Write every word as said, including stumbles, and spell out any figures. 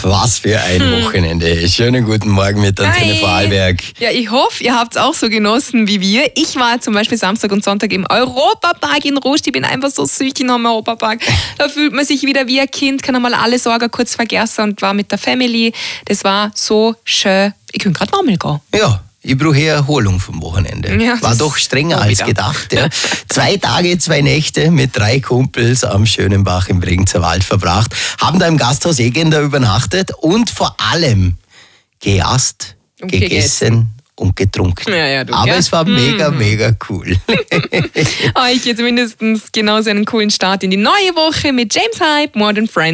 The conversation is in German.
was für ein hm. Wochenende. Schönen guten Morgen mit Antenne Vorarlberg. Ja, ich hoffe, ihr habt es auch so genossen wie wir. Ich war zum Beispiel Samstag und Sonntag im Europapark in Rust. Ich bin einfach so süchtig am Europapark. Da fühlt man sich wieder wie ein Kind, kann einmal alle Sorgen kurz vergessen und war mit der Family. Das war so schön. Ich könnte gerade nochmal gehen. Ja. Ich brauche Erholung vom Wochenende. Ja, war doch strenger als gedacht. Ja. Zwei Tage, zwei Nächte mit drei Kumpels am Schönenbach im Bregenzer Wald verbracht, haben da im Gasthaus Egender übernachtet und vor allem gejast, und gegessen, gegessen und getrunken. Ja, ja, du, Aber ja? es war mega, mm. mega cool. Euch jetzt mindestens genauso einen coolen Start in die neue Woche mit James Hype, Modern Friends.